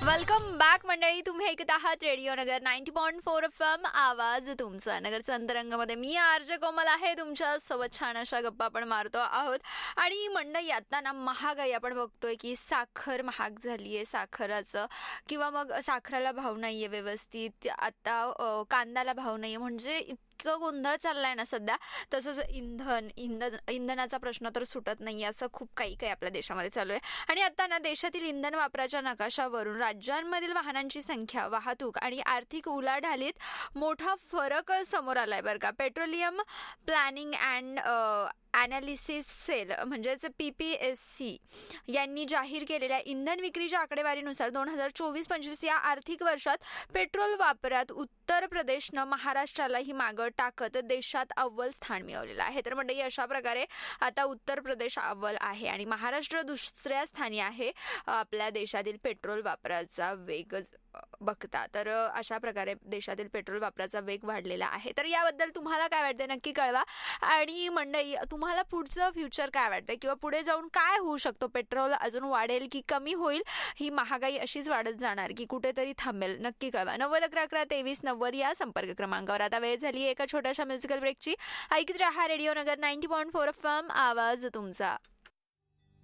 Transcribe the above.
Welcome back मंडळी. तुम्ही ऐकत आहात रेडिओ नगर 90.4 FM. आवाज तुमचा नगरचा अंतरंगामध्ये मी आरजे कोमल आहे तुमच्या सोबत. छान अशा गप्पा आपण मारतो आहोत. आणि मंडळी आता ना महागाई आपण बघतोय की साखर महाग झाली आहे, साखराचं किंवा मग साखराला भाव नाहीये व्यवस्थित, आता कांद्याला भाव नाहीये, म्हणजे इतकं गोंधळ चाललाय ना सध्या. तसंच इंधनाचा प्रश्न तर सुटत नाही, असं खूप काही काही आपल्या देशामध्ये चालू आहे. आणि आता ना देशातील इंधन वापराच्या नकाशावरून राज्यांमधील वाहनांची संख्या, वाहतूक आणि आर्थिक उलाढालीत मोठा फरक समोर आलाय बरं का. Petroleum planning and analysis sale म्हणजेच PPSC यांनी जाहीर केलेल्या इंधन विक्रीच्या आकडेवारीनुसार 2024-25 या आर्थिक वर्षात पेट्रोल वापरात उत्तर प्रदेशनं महाराष्ट्रालाही मागं टाकत देशात अव्वल स्थान मिळवलेलं आहे. तर म्हणजे अशा प्रकारे आता उत्तर प्रदेश अव्वल आहे आणि महाराष्ट्र दुसऱ्या स्थानी आहे आपल्या देशातील पेट्रोल वापराचा वेग बघता. तर अशा प्रकारे देशातील पेट्रोल वापराचा वेग वाढलेला आहे. तर याबद्दल तुम्हाला काय वाटतं नक्की कळवा. आणि मंडळी तुम्हाला पुढचं फ्युचर काय वाटतं किंवा पुढे जाऊन काय होऊ शकतो, पेट्रोल अजून वाढेल की कमी होईल, ही महागाई अशीच वाढत जाणार की कुठेतरी थांबेल, नक्की कळवा. 9011112390 या संपर्क क्रमांकावर. आता वेळ झाली एका छोट्याशा म्युझिकल ब्रेकची. ऐकत रहा रेडिओ नगर 90.4 FM. आवाज तुमचा.